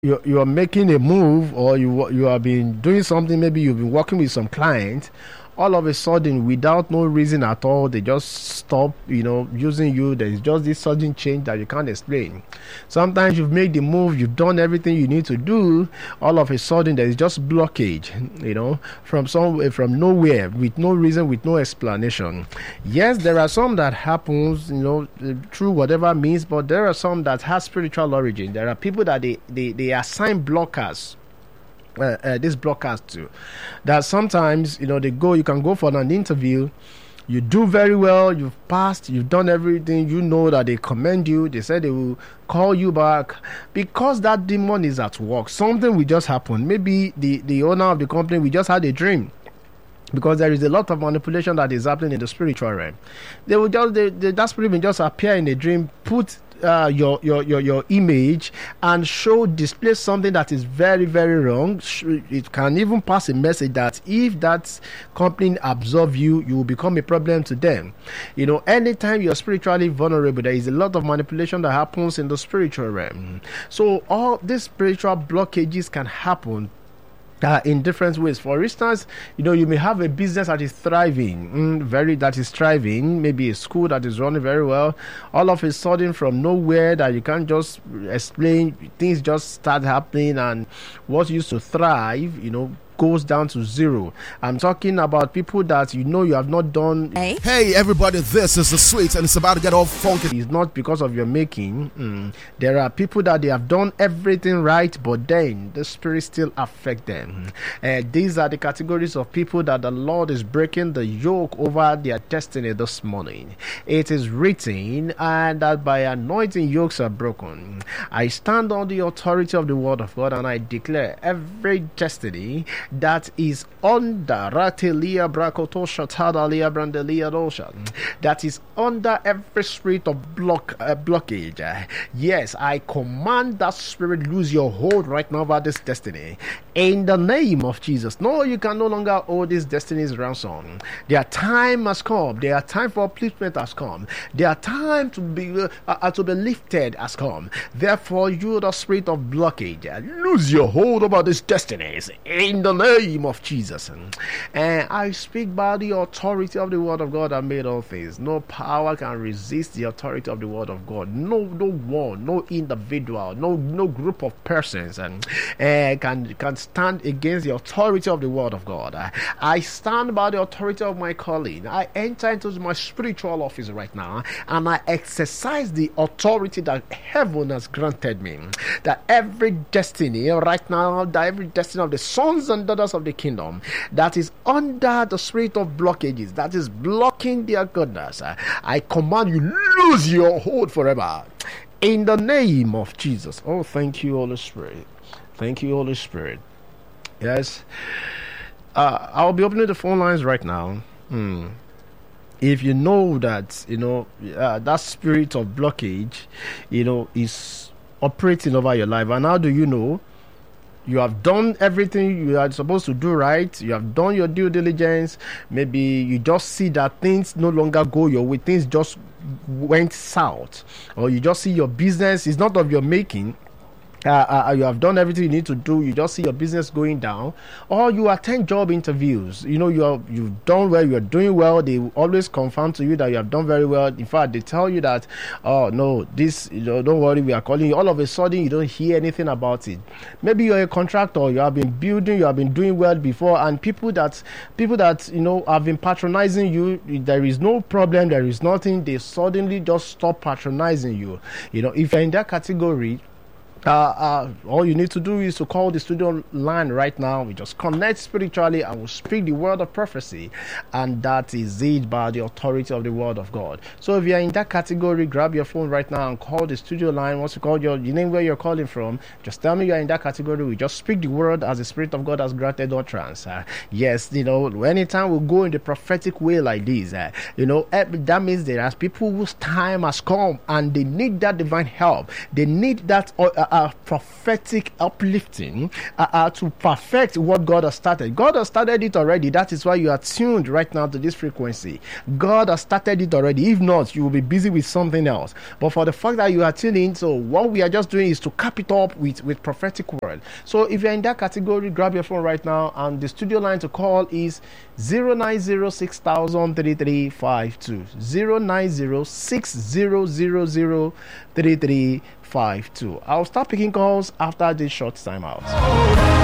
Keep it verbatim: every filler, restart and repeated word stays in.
you you are making a move, or you you have been doing something. Maybe you've been working with some clients. All of a sudden, without no reason at all, they just stop, you know, using you. There is just this sudden change that you can't explain. Sometimes you've made the move, you've done everything you need to do. All of a sudden, there is just blockage, you know, from somewhere, from nowhere, with no reason, with no explanation. Yes, there are some that happens, you know, through whatever means, but there are some that have spiritual origin. There are people that they they, they assign blockers. Uh, uh, this broadcast too, that sometimes, you know, they go, you can go for an interview, you do very well, you've passed, you've done everything, you know that they commend you, they said they will call you back, because that demon is at work. Something will just happen. Maybe the the owner of the company, we just had a dream, because there is a lot of manipulation that is happening in the spiritual realm. They will just they, they, that spirit will just appear in a dream, put Uh, your, your your your image, and show display something that is very very wrong. It can even pass a message that if that company absorb you, you will become a problem to them. You know, anytime you're spiritually vulnerable, there is a lot of manipulation that happens in the spiritual realm. So all these spiritual blockages can happen Uh, in different ways. For instance, you know, you may have a business that is thriving, mm, very that is thriving, maybe a school that is running very well. All of a sudden, from nowhere, that you can't just explain, things just start happening, and what used to thrive, you know, goes down to zero. I'm talking about people that, you know, you have not done. Hey, hey everybody, this is the Sweet, and it's about to get all funky. It's not because of your making. Mm. There are people that they have done everything right, but then the spirit still affect them. Uh, these are the categories of people that the Lord is breaking the yoke over their destiny this morning. It is written, and that by anointing yokes are broken. I stand on the authority of the word of God, and I declare every destiny that is under Ratelia Brakotosha Tadalia Brandelia Dosha, that is under every spirit of block uh, blockage. Uh, yes, I command that spirit, lose your hold right now over this destiny in the name of Jesus. No, you can no longer hold this destiny's ransom. Their time has come. Their time for upliftment has come. Their time to be uh, uh, to be lifted has come. Therefore, you, the spirit of blockage, uh, lose your hold over these destinies in the name of Jesus. And I speak by the authority of the word of God that made all things. No power can resist the authority of the word of God. No, no one, no individual, no, no group of persons and uh, can can stand against the authority of the word of God. I, I stand by the authority of my calling. I enter into my spiritual office right now, and I exercise the authority that heaven has granted me. That every destiny right now, that every destiny of the sons and daughters of the kingdom that is under the spirit of blockages, that is blocking their goodness, I command you, lose your hold forever in the name of Jesus. Oh, thank you, Holy Spirit. Thank you, Holy Spirit. Yes, uh, I'll be opening the phone lines right now. Hmm. If you know that, you know, uh, that spirit of blockage, you know, is operating over your life, and how do you know? You have done everything you are supposed to do right. You have done your due diligence. Maybe you just see that things no longer go your way. Things just went south. Or you just see your business is not of your making. Uh, uh, you have done everything you need to do. You just see your business going down, or you attend job interviews. You know, you are you've done well. You are doing well. They will always confirm to you that you have done very well. In fact, they tell you that, oh no, this, you know, don't worry, we are calling you. All of a sudden, you don't hear anything about it. Maybe you're a contractor. You have been building. You have been doing well before, and people that people that you know have been patronizing you. There is no problem. There is nothing. They suddenly just stop patronizing you. You know, if you're in that category. Uh, uh, all you need to do is to call the studio line right now. We just connect spiritually and we'll speak the word of prophecy, and that is it by the authority of the word of God. So if you're in that category, grab your phone right now and call the studio line. Once you call your, your name, where you're calling from, just tell me you're in that category. We just speak the word as the Spirit of God has granted utterance. Uh, yes, you know, anytime we go in the prophetic way like this, uh, you know, that means there are people whose time has come and they need that divine help. They need that uh, uh, prophetic uplifting uh, uh, to perfect what God has started. God has started it already. That is why you are tuned right now to this frequency. God has started it already. If not, you will be busy with something else. But for the fact that you are tuned in, so what we are just doing is to cap it up with, with prophetic word. So if you're in that category, grab your phone right now, and the studio line to call is zero nine zero six thousand thirty-three fifty-two. zero nine zero six zero zero zero thirty-three fifty-two. I'll start picking calls after this short time out.